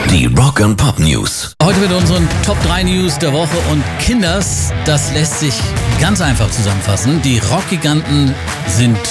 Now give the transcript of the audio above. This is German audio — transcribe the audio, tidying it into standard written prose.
Die Rock and Pop News. Heute mit unseren Top 3 News der Woche und Kinders, das lässt sich ganz einfach zusammenfassen. Die Rockgiganten sind